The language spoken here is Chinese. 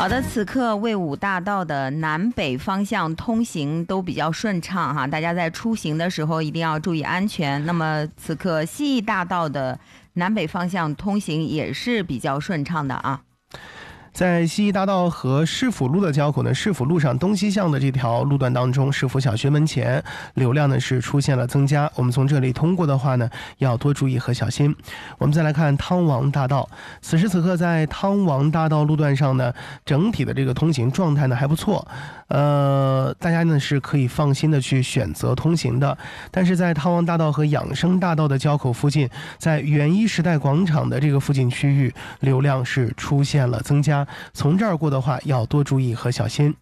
好的，此刻魏武大道的南北方向通行都比较顺畅哈，大家在出行的时候一定要注意安全。那么此刻西义大道的南北方向通行也是比较顺畅的啊。 在西义大道和市府路的交口呢，市府路上东西向的这条路段当中，市府小学门前流量呢是出现了增加，我们从这里通过的话呢要多注意和小心。我们再来看汤王大道，此时此刻在汤王大道路段上呢，整体的这个通行状态呢还不错，大家呢是可以放心的去选择通行的。但是在汤王大道和养生大道的交口附近，在元一时代广场的这个附近区域，流量是出现了增加，从这儿过的话要多注意和小心。